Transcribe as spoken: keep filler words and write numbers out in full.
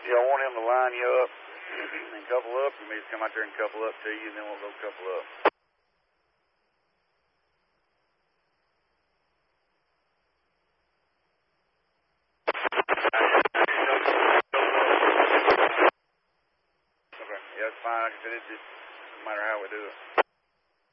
Y'all want him to line you up and couple up? You may just come out there and couple up to you, and then we'll go couple up. Okay, yeah, that's fine. Like I said, it just no matter how we do it.